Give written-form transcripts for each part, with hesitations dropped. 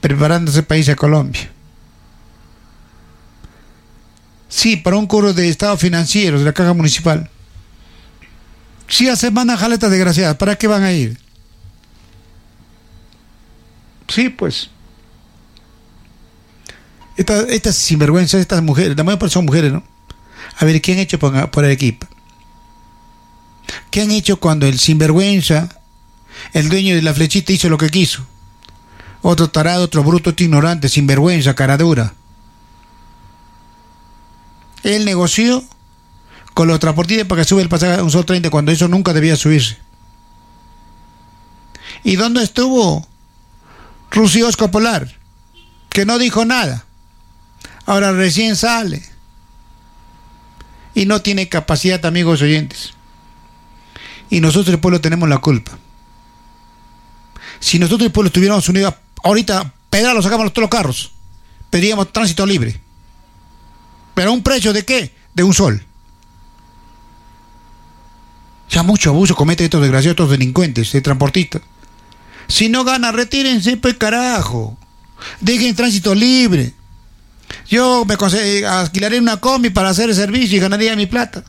preparando ese país a Colombia. Sí, para un cobro de estado financiero de la caja municipal. Sí, a semana jaletas desgraciadas, ¿para qué van a ir? Sí, pues. Estas sinvergüenzas, estas mujeres, la mayor parte son mujeres, ¿no? A ver, ¿qué han hecho por Arequipa? ¿Qué han hecho cuando el sinvergüenza, el dueño de la flechita, hizo lo que quiso? Otro tarado, otro bruto, otro ignorante, sinvergüenza, cara dura. Él negoció con los transportistas para que sube el pasaje a un sol 30 cuando eso nunca debía subirse. ¿Y dónde estuvo Rusio Escopolar? Que no dijo nada. Ahora recién sale. Y no tiene capacidad, amigos oyentes. Y nosotros el pueblo tenemos la culpa. Si nosotros el pueblo estuviéramos unidos, ahorita pedra lo sacamos todos los carros. Pediríamos tránsito libre. ¿Pero a un precio de qué? De un sol. Ya mucho abuso cometen estos desgraciados, estos delincuentes, de transportistas. Si no gana, retírense, pues carajo. Dejen tránsito libre. Yo me alquilaré una combi para hacer el servicio y ganaría mi plata.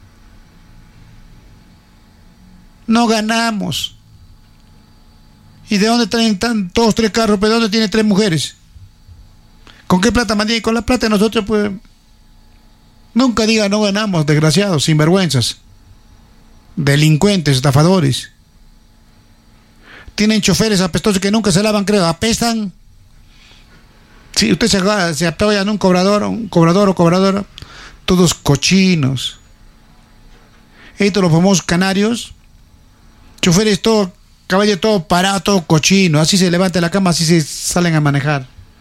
No ganamos. ¿Y de dónde traen todos 3 carros? ¿Pero de dónde tiene 3 mujeres? ¿Con qué plata mantienen? Con la plata de nosotros, pues. Nunca diga no ganamos, desgraciados, sinvergüenzas, delincuentes, estafadores. Tienen choferes apestosos que nunca se lavan, creo, apestan. Si usted se apoya en un cobrador o cobradora, todos cochinos. Estos los famosos canarios, choferes todo, caballo todo parado, todo cochino, así se levanta de la cama, así se salen a manejar.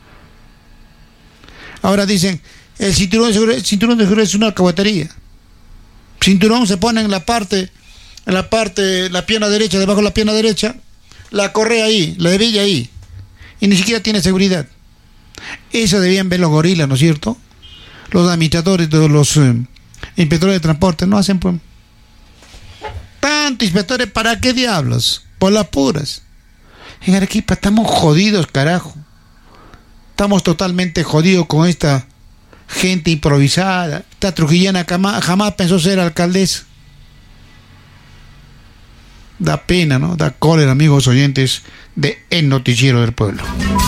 Ahora dicen, el cinturón de seguridad es una alcahuetería. Cinturón se pone en la parte, la pierna derecha, debajo de la pierna derecha, la correa ahí, la hebilla ahí, y ni siquiera tiene seguridad. Eso debían ver los gorilas, ¿no es cierto? Los administradores, los inspectores de transporte, no hacen pues. Tanto inspectores, ¿para qué diablos? Por las puras. En Arequipa estamos jodidos, carajo. Estamos totalmente jodidos con esta gente improvisada. Esta trujillana jamás pensó ser alcaldesa. Da pena, ¿no? Da cólera, amigos oyentes de El Noticiero del Pueblo.